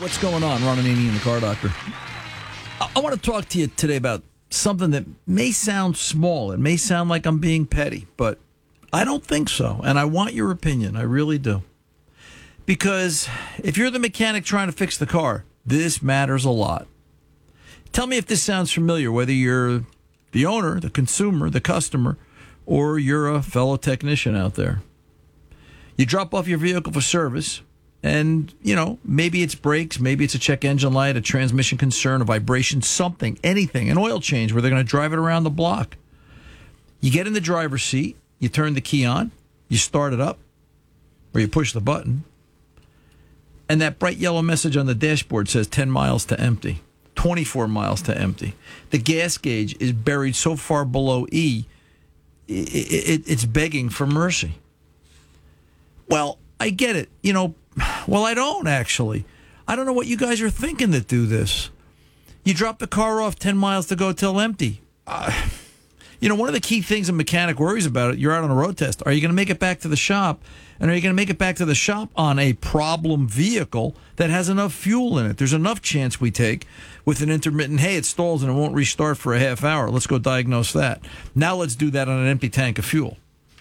what's going on? Ron Ananian, the Car Doctor. I want to talk to you today about something that may sound small. It may sound like I'm being petty, but I don't think so. And I want your opinion. I really do. Because if you're the mechanic trying to fix the car, this matters a lot. Tell me if this sounds familiar, whether you're the owner, the consumer, the customer, or you're a fellow technician out there. You drop off your vehicle for service, and, you know, maybe it's brakes, maybe it's a check engine light, a transmission concern, a vibration, something, anything, an oil change where they're going to drive it around the block. You get in the driver's seat, you turn the key on, you start it up, or you push the button, and that bright yellow message on the dashboard says 10 miles to empty, 24 miles to empty. The gas gauge is buried so far below E, it's begging for mercy. Well, I get it. You know, well, I don't actually. I don't know what you guys are thinking that do this. You drop the car off 10 miles to go till empty. You know, one of the key things a mechanic worries about, you're out on a road test. Are you going to make it back to the shop? And are you going to make it back to the shop on a problem vehicle that has enough fuel in it? There's enough chance we take with an intermittent, hey, it stalls and it won't restart for a half hour. Let's go diagnose that. Now let's do that on an empty tank of fuel.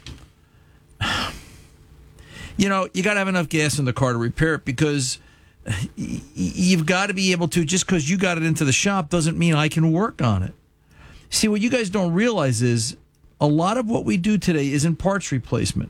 You know, you got to have enough gas in the car to repair it, because you've got to be able to, just because you got it into the shop doesn't mean I can work on it. See, what you guys don't realize is a lot of what we do today isn't parts replacement.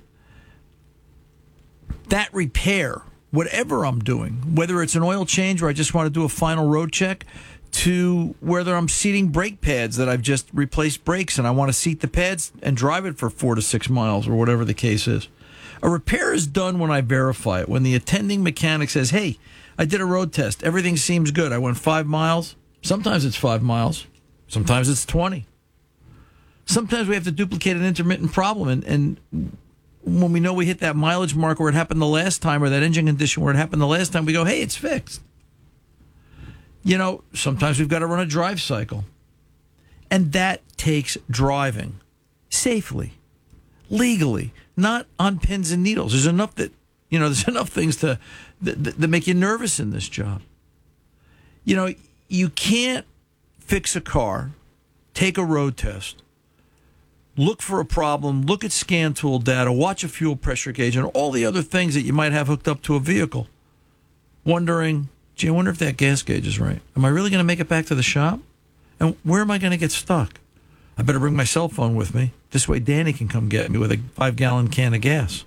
That repair, whatever I'm doing, whether it's an oil change where I just want to do a final road check, to whether I'm seating brake pads that I've just replaced brakes and I want to seat the pads and drive it for 4 to 6 miles or whatever the case is. A repair is done when I verify it, when the attending mechanic says, hey, I did a road test. Everything seems good. I went 5 miles. Sometimes it's 5 miles. Sometimes it's 20. Sometimes we have to duplicate an intermittent problem. And when we know we hit that mileage mark where it happened the last time, or that engine condition where it happened the last time, we go, hey, it's fixed. You know, sometimes we've got to run a drive cycle. And that takes driving safely, legally, not on pins and needles. There's enough there's enough things that make you nervous in this job. You know, you can't fix a car, take a road test, look for a problem, look at scan tool data, watch a fuel pressure gauge, and all the other things that you might have hooked up to a vehicle, wondering, gee, I wonder if that gas gauge is right. Am I really going to make it back to the shop? And where am I going to get stuck? I better bring my cell phone with me. This way Danny can come get me with a 5-gallon can of gas.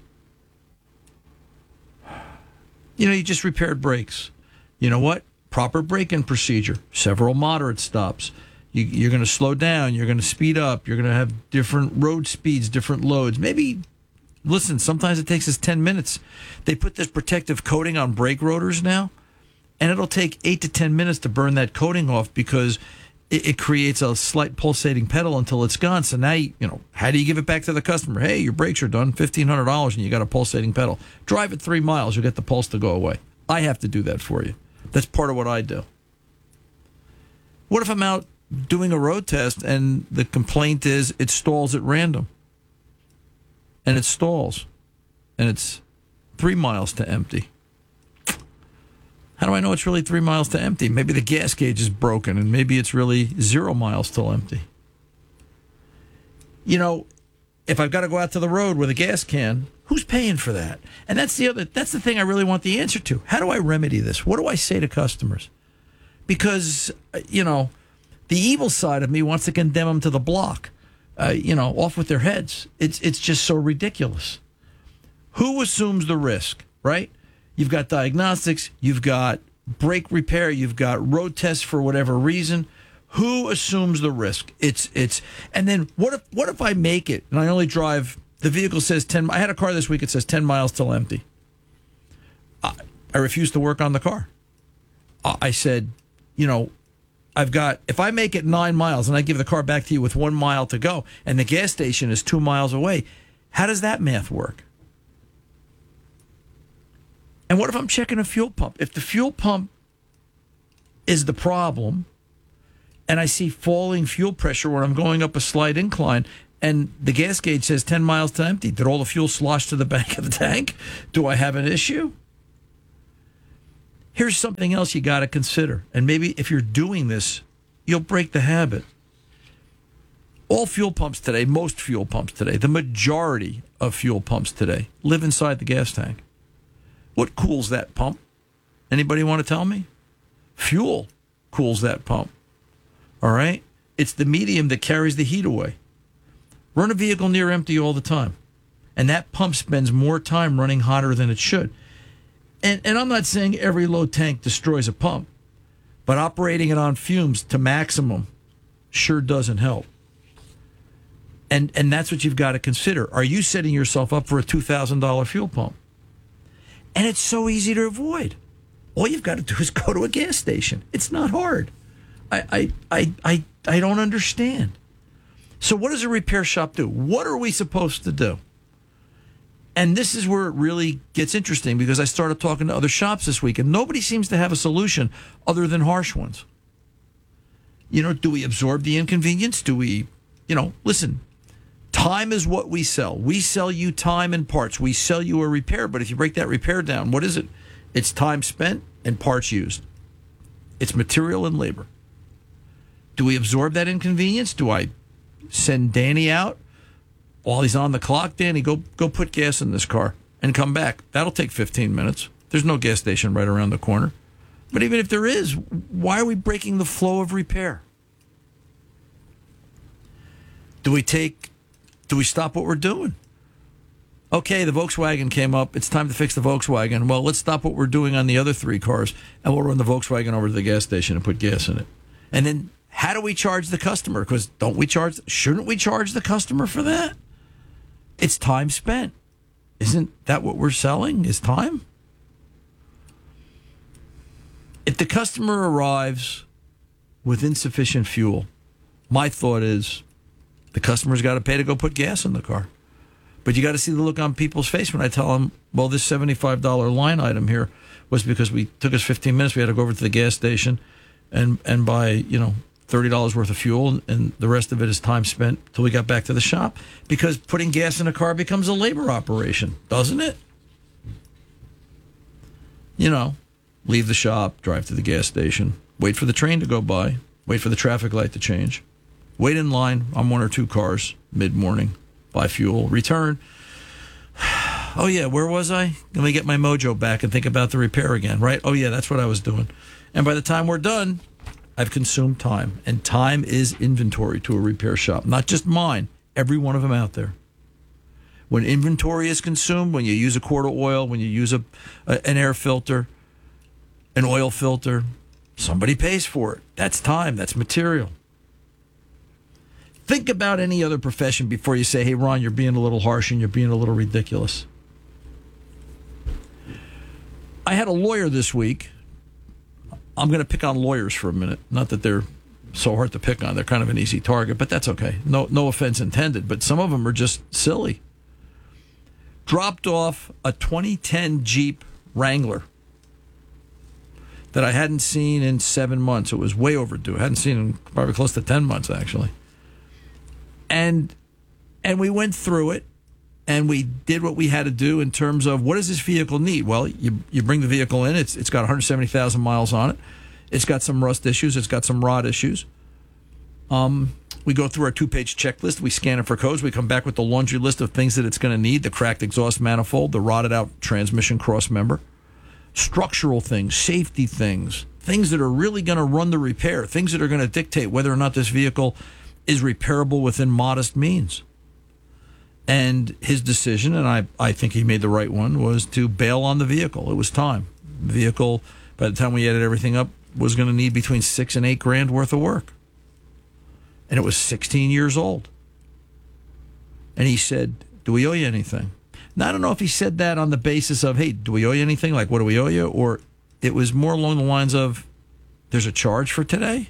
You know, you just repaired brakes. You know what? Proper braking procedure. Several moderate stops. You're going to slow down. You're going to speed up. You're going to have different road speeds, different loads. Maybe, listen, sometimes it takes us 10 minutes. They put this protective coating on brake rotors now, and it'll take 8 to 10 minutes to burn that coating off, because it creates a slight pulsating pedal until it's gone. So now, how do you give it back to the customer? Hey, your brakes are done, $1,500, and you got a pulsating pedal. Drive it 3 miles, you'll get the pulse to go away. I have to do that for you. That's part of what I do. What if I'm out doing a road test and the complaint is it stalls at random? And it stalls. And it's 3 miles to empty. How do I know it's really 3 miles to empty? Maybe the gas gauge is broken, and maybe it's really 0 miles till empty. You know, if I've got to go out to the road with a gas can, who's paying for that? And that's the thing I really want the answer to. How do I remedy this? What do I say to customers? Because, the evil side of me wants to condemn them to the block, off with their heads. It's just so ridiculous. Who assumes the risk, right? You've got diagnostics, you've got brake repair, you've got road tests for whatever reason. Who assumes the risk? And then what if I make it and I only drive, the vehicle says 10, I had a car this week, it says 10 miles till empty. I refused to work on the car. I said, if I make it 9 miles and I give the car back to you with 1 mile to go and the gas station is 2 miles away, how does that math work? And what if I'm checking a fuel pump? If the fuel pump is the problem and I see falling fuel pressure when I'm going up a slight incline and the gas gauge says 10 miles to empty, did all the fuel slosh to the back of the tank? Do I have an issue? Here's something else you got to consider. And maybe if you're doing this, you'll break the habit. All fuel pumps today, most fuel pumps today, the majority of fuel pumps today live inside the gas tank. What cools that pump? Anybody want to tell me? Fuel cools that pump. All right? It's the medium that carries the heat away. Run a vehicle near empty all the time. And that pump spends more time running hotter than it should. And I'm not saying every low tank destroys a pump, but operating it on fumes to maximum sure doesn't help. And that's what you've got to consider. Are you setting yourself up for a $2,000 fuel pump? And it's so easy to avoid. All you've got to do is go to a gas station. It's not hard. I don't understand. So what does a repair shop do? What are we supposed to do? And this is where it really gets interesting, because I started talking to other shops this week, and nobody seems to have a solution other than harsh ones. You know, do we absorb the inconvenience? Do we, listen, time is what we sell. We sell you time and parts. We sell you a repair, but if you break that repair down, what is it? It's time spent and parts used. It's material and labor. Do we absorb that inconvenience? Do I send Danny out? While he's on the clock, Danny, go put gas in this car and come back. That'll take 15 minutes. There's no gas station right around the corner. But even if there is, why are we breaking the flow of repair? Do we stop what we're doing? Okay, the Volkswagen came up. It's time to fix the Volkswagen. Well, let's stop what we're doing on the other three cars, and we'll run the Volkswagen over to the gas station and put gas in it. And then how do we charge the customer? Because shouldn't we charge the customer for that? It's time spent. Isn't that what we're selling, is time? If the customer arrives with insufficient fuel, my thought is the customer's got to pay to go put gas in the car. But you got to see the look on people's face when I tell them, well, this $75 line item here was because we took us 15 minutes. We had to go over to the gas station and buy, $30 worth of fuel, and the rest of it is time spent till we got back to the shop, because putting gas in a car becomes a labor operation, doesn't it? Leave the shop, drive to the gas station, wait for the train to go by, wait for the traffic light to change, wait in line on one or two cars mid-morning, buy fuel, return. Oh, yeah, where was I? Let me get my mojo back and think about the repair again, right? Oh, yeah, that's what I was doing. And by the time we're done, I've consumed time, and time is inventory to a repair shop. Not just mine, every one of them out there. When inventory is consumed, when you use a quart of oil, when you use an air filter, an oil filter, somebody pays for it. That's time. That's material. Think about any other profession before you say, hey, Ron, you're being a little harsh and you're being a little ridiculous. I had a lawyer this week. I'm going to pick on lawyers for a minute. Not that they're so hard to pick on. They're kind of an easy target, but that's okay. No offense intended, but some of them are just silly. Dropped off a 2010 Jeep Wrangler that I hadn't seen in 7 months. It was way overdue. I hadn't seen it in probably close to 10 months, actually. And we went through it, and we did what we had to do in terms of, what does this vehicle need? Well, you bring the vehicle in. It's got 170,000 miles on it. It's got some rust issues. It's got some rot issues. We go through our 2-page checklist. We scan it for codes. We come back with the laundry list of things that it's going to need: the cracked exhaust manifold, the rotted out transmission cross member, structural things, safety things, things that are really going to run the repair, things that are going to dictate whether or not this vehicle is repairable within modest means. And his decision, and I think he made the right one, was to bail on the vehicle. It was time. The vehicle, by the time we added everything up, was going to need between $6,000 and $8,000 worth of work. And it was 16 years old. And he said, do we owe you anything? Now, I don't know if he said that on the basis of, hey, do we owe you anything? Like, what do we owe you? Or it was more along the lines of, there's a charge for today?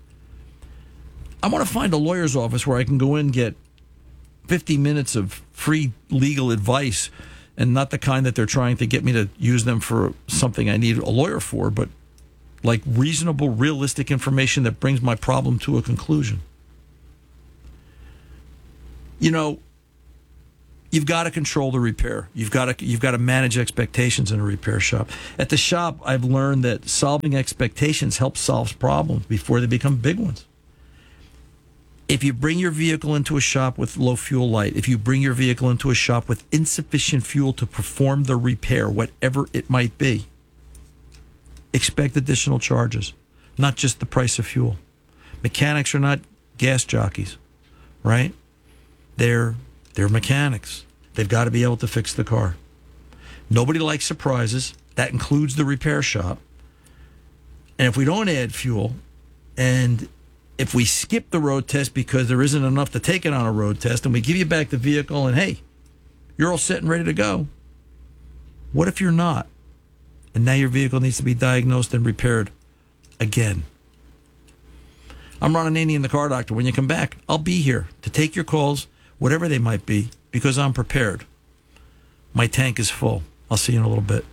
I want to find a lawyer's office where I can go in and get 50 minutes of free legal advice, and not the kind that they're trying to get me to use them for something I need a lawyer for, but like reasonable, realistic information that brings my problem to a conclusion. you've got to control the repair. You've got to manage expectations in a repair shop. At the shop, I've learned that solving expectations helps solve problems before they become big ones. If you bring your vehicle into a shop with low fuel light, if you bring your vehicle into a shop with insufficient fuel to perform the repair, whatever it might be, expect additional charges, not just the price of fuel. Mechanics are not gas jockeys, right? They're mechanics. They've got to be able to fix the car. Nobody likes surprises. That includes the repair shop. And if we don't add fuel, and if we skip the road test because there isn't enough to take it on a road test, and we give you back the vehicle and, hey, you're all set and ready to go. What if you're not? And now your vehicle needs to be diagnosed and repaired again. I'm Ron Ananian, the Car Doctor. When you come back, I'll be here to take your calls, whatever they might be, because I'm prepared. My tank is full. I'll see you in a little bit.